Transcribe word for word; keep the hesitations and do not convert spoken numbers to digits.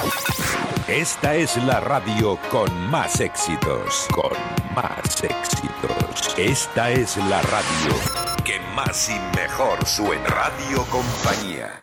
Esta es la radio con más éxitos, con más éxitos. Esta es la radio que más y mejor suena. Radio Compañía.